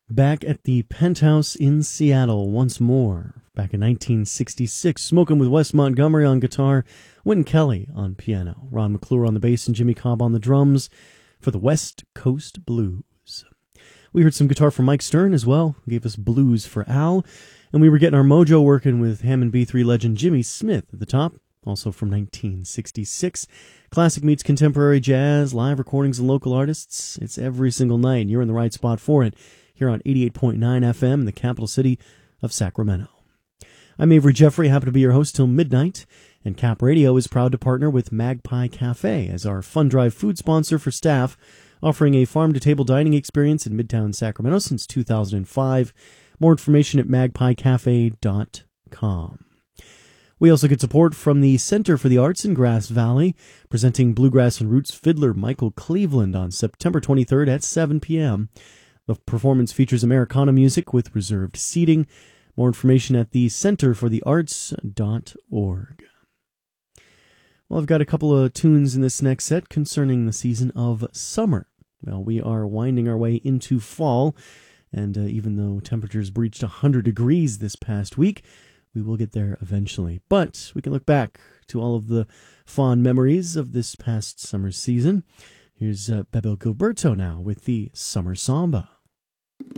Back at the Penthouse in Seattle once more. Back in 1966, Smokin' with Wes Montgomery on guitar, Wynton Kelly on piano, Ron McClure on the bass, and Jimmy Cobb on the drums for the West Coast Blues. We heard some guitar from Mike Stern as well, who gave us Blues for Al, and we were getting our mojo working with Hammond B3 legend Jimmy Smith at the top, also from 1966. Classic meets contemporary jazz, live recordings and local artists. It's every single night, and you're in the right spot for it, here on 88.9 FM in the capital city of Sacramento. I'm Avery Jeffrey, happy to be your host till midnight, and Cap Radio is proud to partner with Magpie Cafe as our Fun Drive food sponsor for staff, offering a farm-to-table dining experience in Midtown Sacramento since 2005. More information at magpiecafe.com. We also get support from the Center for the Arts in Grass Valley, presenting bluegrass and roots fiddler Michael Cleveland on September 23rd at 7 p.m. The performance features Americana music with reserved seating. More information at the centerforthearts.org. Well, I've got a couple of tunes in this next set concerning the season of summer. Well, we are winding our way into fall, and even though temperatures breached 100 degrees this past week, we will get there eventually. But we can look back to all of the fond memories of this past summer season. Here's Bebel Gilberto now with the Summer Samba.